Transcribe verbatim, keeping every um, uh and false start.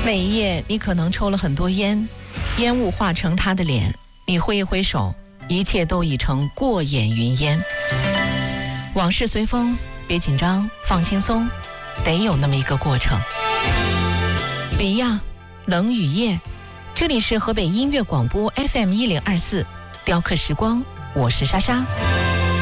那一夜你可能抽了很多烟，烟雾化成他的脸，你挥一挥手，一切都已成过眼云烟。往事随风，别紧张，放轻松，得有那么一个过程。比亚，冷雨夜，这里是河北音乐广播 F M 一零二四，雕刻时光，我是莎莎。